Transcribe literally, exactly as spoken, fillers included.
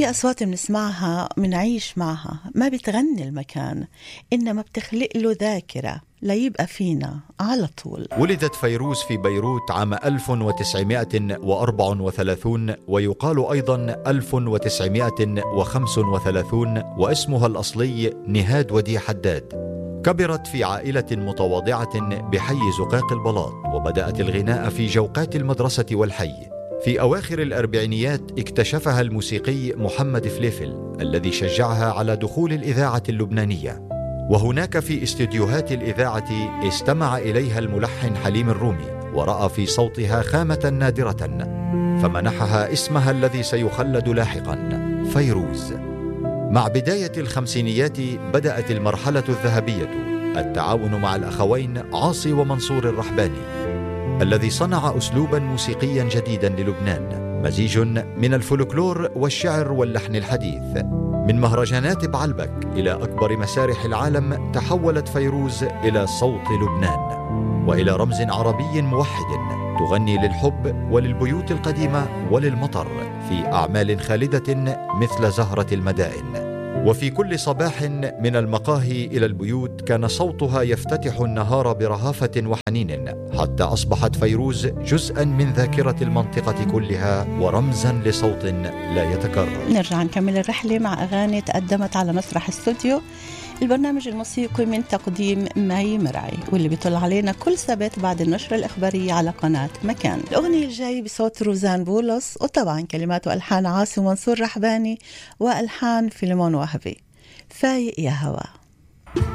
في أصوات بنسمعها منعيش معها، ما بتغني المكان إنما بتخلق له ذاكرة ليبقى فينا على طول. ولدت فيروز في بيروت عام ألف وتسعمائة وأربعة وثلاثين، ويقال أيضا ألف وتسعمائة وخمسة وثلاثين، واسمها الأصلي نهاد ودي حداد. كبرت في عائلة متواضعة بحي زقاق البلاط، وبدأت الغناء في جوقات المدرسة والحي. في أواخر الأربعينيات اكتشفها الموسيقي محمد فليفل الذي شجعها على دخول الإذاعة اللبنانية، وهناك في استديوهات الإذاعة استمع إليها الملحن حليم الرومي ورأى في صوتها خامة نادرة، فمنحها اسمها الذي سيخلد لاحقا، فيروز. مع بداية الخمسينيات بدأت المرحلة الذهبية، التعاون مع الأخوين عاصي ومنصور الرحباني الذي صنع أسلوبا موسيقيا جديدا للبنان، مزيج من الفولكلور والشعر واللحن الحديث. من مهرجانات بعلبك إلى أكبر مسارح العالم تحولت فيروز إلى صوت لبنان وإلى رمز عربي موحد، تغني للحب وللبيوت القديمة وللمطر في أعمال خالدة مثل زهرة المدائن. وفي كل صباح من المقاهي إلى البيوت كان صوتها يفتتح النهار برهافة وحنين، حتى أصبحت فيروز جزءا من ذاكرة المنطقة كلها ورمزا لصوت لا يتكرر. نرجع نكمل الرحلة مع أغاني تقدمت على مسرح استوديو، البرنامج الموسيقي من تقديم مي مرعي، واللي بيطل علينا كل سبت بعد النشرة الإخبارية على قناة مكان. الأغنية الجاي بصوت روزان بولس، وطبعا كلمات وألحان عاصي ومنصور رحباني، وألحان فيلمون وهبي. فايق يا هوا.